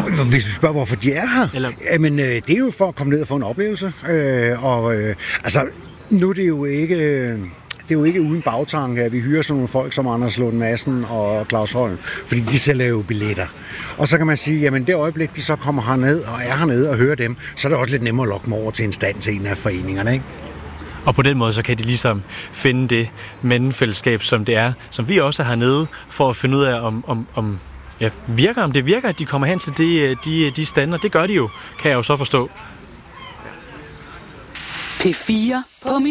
Hvis vi spørger, hvorfor de er her, jamen, det er jo for at komme ned og få en oplevelse. Altså, nu er det jo ikke... Det er jo ikke uden bagtanke, at vi hyrer sådan nogle folk som Anders Lund Madsen og Claus Holm, fordi de sælger jo billetter. Og så kan man sige, jamen det øjeblik, de så kommer herned og er hernede og hører dem, så er det også lidt nemmere at lokke dem over til en stand til en af foreningerne, ikke? Og på den måde, så kan de ligesom finde det mandefællesskab, som det er, som vi også er hernede, for at finde ud af, om det virker, at de kommer hen til de stander. Det gør de jo, kan jeg jo så forstå. P4 på